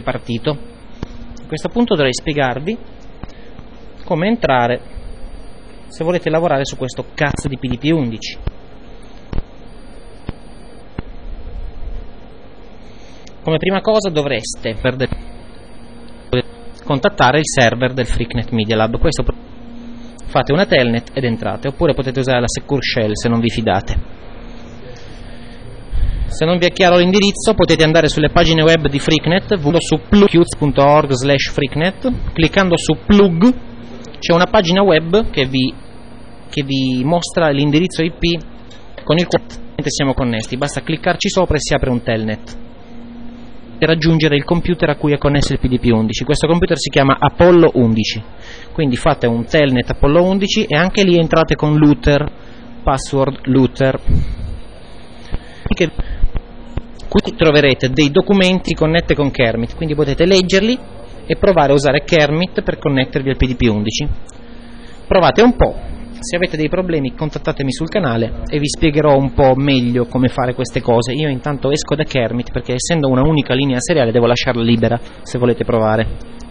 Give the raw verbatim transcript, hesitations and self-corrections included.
partito. A questo punto dovrei spiegarvi come entrare se volete lavorare su questo cazzo di P D P undici. Come prima cosa dovreste contattare il server del Freaknet Media Lab. Questo fate una telnet ed entrate, oppure potete usare la Secure Shell se non vi fidate. Se non vi è chiaro l'indirizzo potete andare sulle pagine web di Freaknet, su plugqts punto org slash freaknet, cliccando su plug c'è una pagina web che vi, che vi mostra l'indirizzo I P con il quale siamo connessi, basta cliccarci sopra e si apre un telnet per raggiungere il computer a cui è connesso il P D P undici. Questo computer si chiama Apollo undici, quindi fate un telnet Apollo undici e anche lì entrate con looter, password looter. Qui troverete dei documenti connette con Kermit, quindi potete leggerli e provare a usare Kermit per connettervi al P D P undici. Provate un po', se avete dei problemi contattatemi sul canale e vi spiegherò un po' meglio come fare queste cose. Io intanto esco da Kermit perché essendo una unica linea seriale devo lasciarla libera se volete provare.